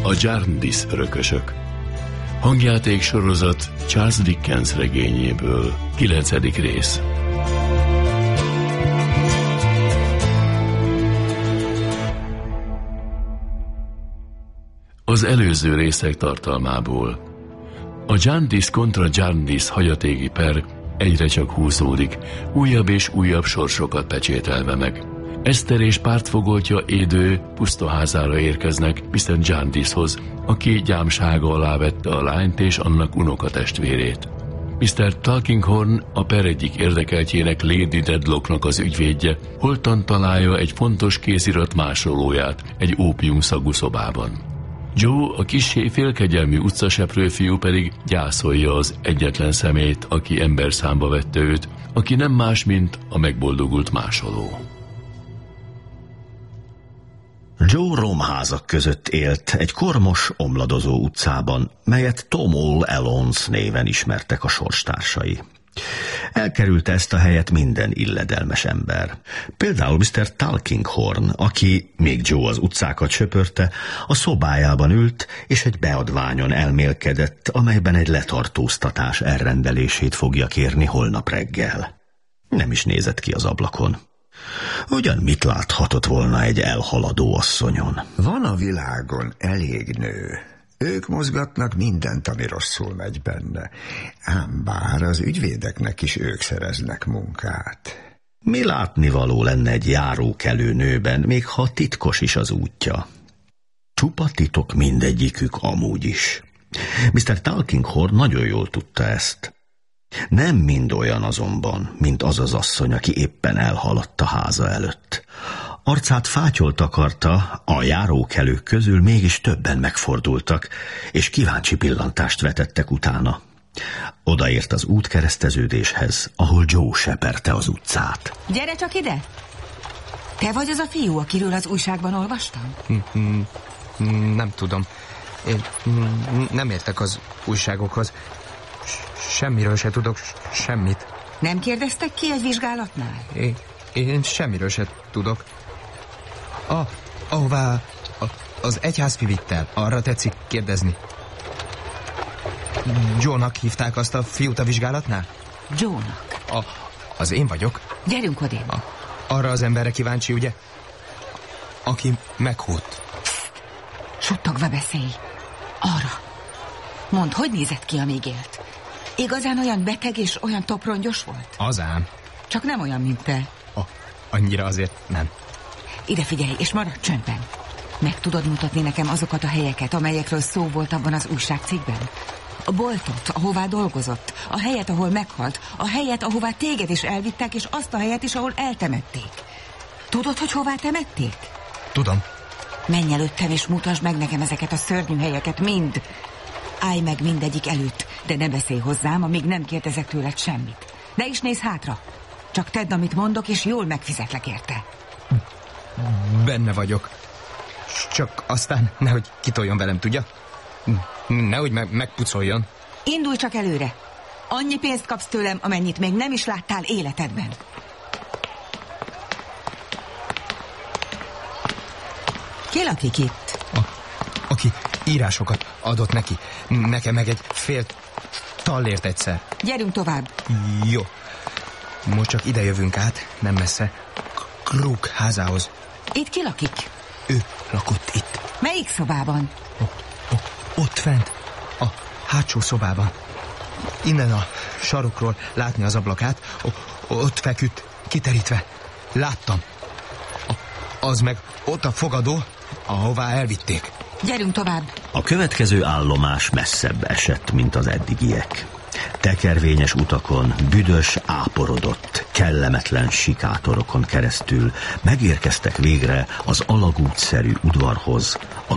A Jarndyce örökösök. Hangjáték sorozat Charles Dickens regényéből. 9. rész. Az előző részek tartalmából. A Jarndyce kontra Jarndyce hagyatéki per egyre csak húzódik, újabb és újabb sorsokat pecsételve meg. Eszter és pártfogoltja Édő pusztaházára érkeznek Mr. Jarndycehoz, aki gyámsága alá vette a lányt és annak unokatestvérét. Mr. Tulkinghorn, a per egyik érdekeltjének, Lady Dedlocknak az ügyvédje, holtan találja egy fontos kézirat másolóját egy ópiumszagú szobában. Joe, a kissé félkegyelmű utcaseprő fiú pedig gyászolja az egyetlen személyt, aki emberszámba vette őt, aki nem más, mint a megboldogult másoló. Joe romházak között élt egy kormos, omladozó utcában, melyet Tom All Alones néven ismertek a sorstársai. Elkerülte ezt a helyet minden illedelmes ember. Például Mr. Tulkinghorn, aki, még Joe az utcákat söpörte, a szobájában ült, és egy beadványon elmélkedett, amelyben egy letartóztatás elrendelését fogja kérni holnap reggel. Nem is nézett ki az ablakon. Ugyan mit láthatott volna egy elhaladó asszonyon? Van a világon elég nő. Ők mozgatnak mindent, ami rosszul megy benne. Ám bár az ügyvédeknek is ők szereznek munkát. Mi látnivaló lenne egy járókelő nőben, még ha titkos is az útja? Csupa titok mindegyikük amúgy is. Mr. Tulkinghorn nagyon jól tudta ezt. Nem mind olyan azonban, mint az az asszony, aki éppen elhaladt a háza előtt. Arcát fátyolt takarta, a járókelők közül mégis többen megfordultak, és kíváncsi pillantást vetettek utána. Odaért az útkereszteződéshez, ahol Joe seperte az utcát. Gyere csak ide! Te vagy az a fiú, akiről az újságban olvastam? Nem tudom. Én nem értek az újságokhoz. Semmiről se tudok semmit. Nem kérdeztek ki egy vizsgálatnál? Én semmiről se tudok. Ahová az egyházfi vitt el, arra tetszik kérdezni. Joe-nak hívták azt a fiút a vizsgálatnál? Joe-nak? Az én vagyok. Gyerünk odébb. Arra az emberre kíváncsi, ugye? Aki meghútt. Suttogva beszélj. Arra. Mondd, hogy nézett ki, amíg élt? Igazán olyan beteg és olyan toprongyos volt? Az ám. Csak nem olyan, mint te. Annyira azért nem. Ide figyelj, és maradj csöndben. Meg tudod mutatni nekem azokat a helyeket, amelyekről szó volt abban az újságcikkben? A boltot, ahová dolgozott, a helyet, ahol meghalt, a helyet, ahová téged is elvittek, és azt a helyet is, ahol eltemették. Tudod, hogy hová temették? Tudom. Menj előttem, és mutasd meg nekem ezeket a szörnyű helyeket, mind. Állj meg mindegyik előtt, de ne beszélj hozzám, amíg nem kérdezek tőled semmit. Ne is nézz hátra. Csak tedd, amit mondok, és jól megfizetlek érte. Benne vagyok. Csak aztán nehogy kitoljon velem, tudja? Nehogy megpucoljon. Indulj csak előre. Annyi pénzt kapsz tőlem, amennyit még nem is láttál életedben. Ki lakik itt? Aki írásokat adott neki. Nekem meg egy fél tallért egyszer. Gyerünk tovább. Jó. Most csak ide jövünk át, nem messze. Krug házához. Itt ki lakik? Ő lakott itt. Melyik szobában? Ott fent, a hátsó szobában. Innen a sarokról látni az ablakát. Ott feküdt, kiterítve. Láttam. Az meg ott a fogadó, ahová elvitték. Gyerünk tovább. A következő állomás messzebb esett, mint az eddigiek. Tekervényes utakon, büdös, áporodott, kellemetlen sikátorokon keresztül megérkeztek végre az alagútszerű udvarhoz, a